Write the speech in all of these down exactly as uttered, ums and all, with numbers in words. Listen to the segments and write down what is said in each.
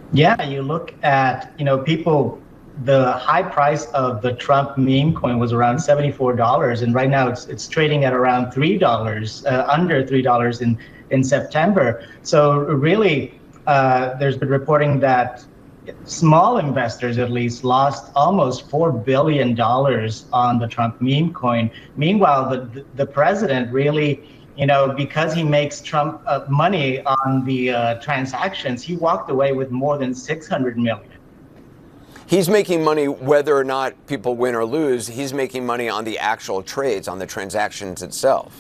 Yeah, you look at, you know, people, the high price of the Trump meme coin was around seventy-four dollars, and right now it's it's trading at around three dollars, uh, under three dollars in in September. So really, uh, there's been reporting that small investors at least lost almost four billion dollars on the Trump meme coin. Meanwhile, the the president really, you know, because he makes Trump uh, money on the uh, transactions, he walked away with more than six hundred million. He's making money whether or not people win or lose. He's making money on the actual trades, on the transactions itself.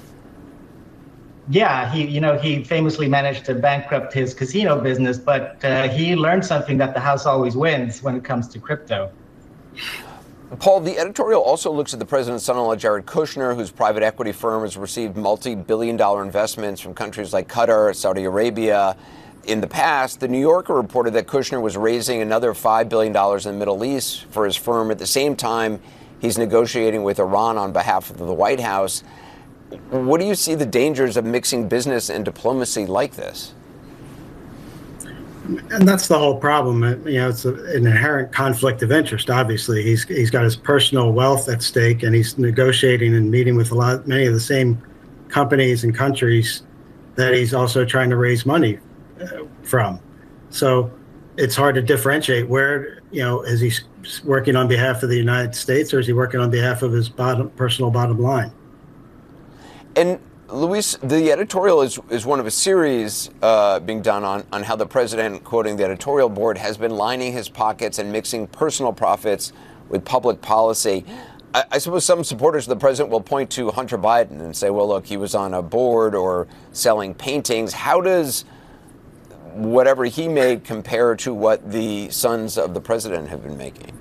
Yeah, he, you know, he famously managed to bankrupt his casino business, but uh, he learned something that the house always wins when it comes to crypto. Paul, the editorial also looks at the president's son-in-law, Jared Kushner, whose private equity firm has received multi-billion dollar investments from countries like Qatar, Saudi Arabia. In the past, the New Yorker reported that Kushner was raising another five billion dollars in the Middle East for his firm. At the same time, he's negotiating with Iran on behalf of the White House. What do you see the dangers of mixing business and diplomacy like this? And that's the whole problem. You know, it's a, an inherent conflict of interest. Obviously, he's he's got his personal wealth at stake, and he's negotiating and meeting with a lot, many of the same companies and countries that he's also trying to raise money uh, from. So it's hard to differentiate where, you know, is he working on behalf of the United States, or is he working on behalf of his bottom personal bottom line? And Luis, the editorial is, is one of a series uh, being done on, on how the president, quoting the editorial board, has been lining his pockets and mixing personal profits with public policy. I, I suppose some supporters of the president will point to Hunter Biden and say, well, look, he was on a board or selling paintings. How does whatever he made compare to what the sons of the president have been making?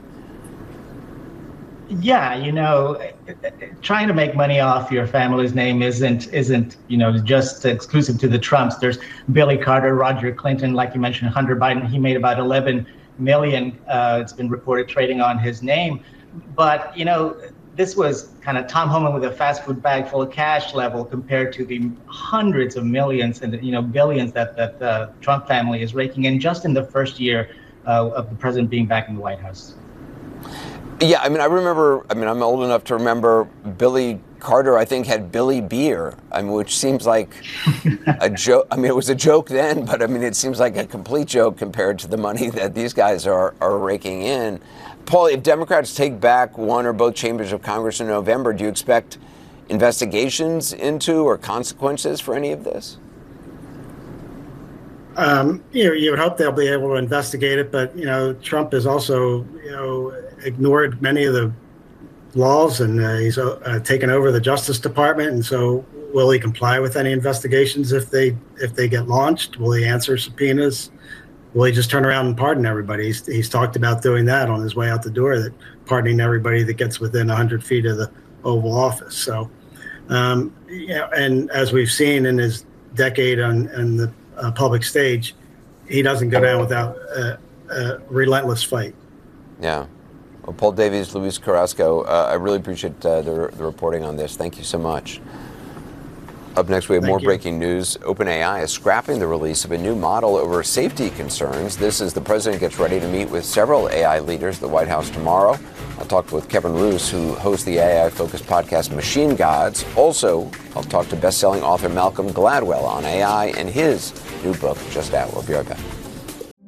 Yeah, you know, trying to make money off your family's name isn't isn't you know just exclusive to the Trumps. There's Billy Carter, Roger Clinton, like you mentioned, Hunter Biden. He made about eleven million. Uh, it's been reported trading on his name, but you know, this was kind of Tom Homan with a fast food bag full of cash level compared to the hundreds of millions and you know billions that that the Trump family is raking in just in the first year uh, of the president being back in the White House. Yeah, I mean, I remember, I mean, I'm old enough to remember Billy Carter, I think, had Billy Beer, I mean, which seems like a joke. I mean, it was a joke then, but I mean, it seems like a complete joke compared to the money that these guys are, are raking in. Paul, if Democrats take back one or both chambers of Congress in November, do you expect investigations into or consequences for any of this? Um, you know, you would hope they'll be able to investigate it, but, you know, Trump has also, you know, ignored many of the laws, and uh, he's uh, taken over the Justice Department. And so will he comply with any investigations if they if they get launched? Will he answer subpoenas? Will he just turn around and pardon everybody? He's, he's talked about doing that on his way out the door, that pardoning everybody that gets within one hundred feet of the Oval Office. So, um, you know, and as we've seen in his decade on, on the uh, public stage, he doesn't go down without a, a relentless fight. Yeah. Well, Paul Davies, Luis Carrasco, uh, I really appreciate uh, the, the reporting on this. Thank you so much. Up next, we have Thank more you. breaking news. OpenAI is scrapping the release of a new model over safety concerns. This as the president gets ready to meet with several A I leaders at the White House tomorrow. I'll talk with Kevin Roose, who hosts the A I-focused podcast Machine Gods. Also, I'll talk to best-selling author Malcolm Gladwell on A I and his new book just out. We'll be right back.